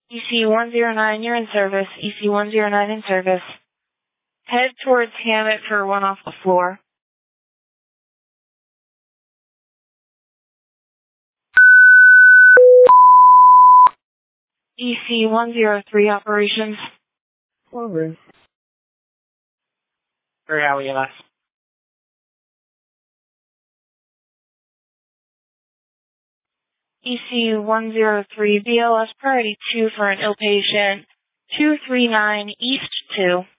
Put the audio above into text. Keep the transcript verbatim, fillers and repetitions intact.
E C one zero nine, you're in service. E C one zero nine in service. Head towards Hammett for one off the floor. E C one zero three operations. Over. For how we left. E C one zero three, B L S priority two for an ill patient. two three nine East two.